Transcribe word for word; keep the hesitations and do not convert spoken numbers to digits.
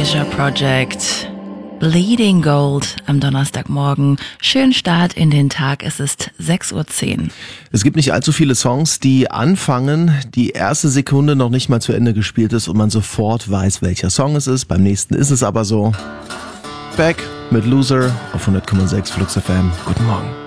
Elijah Project. Bleeding Gold am Donnerstagmorgen. Schönen Start in den Tag. Es ist sechs Uhr zehn. Es gibt nicht allzu viele Songs, die anfangen, die erste Sekunde noch nicht mal zu Ende gespielt ist und man sofort weiß, welcher Song es ist. Beim nächsten ist es aber so. Back mit Loser auf hundert Komma sechs Flux F M. Guten Morgen.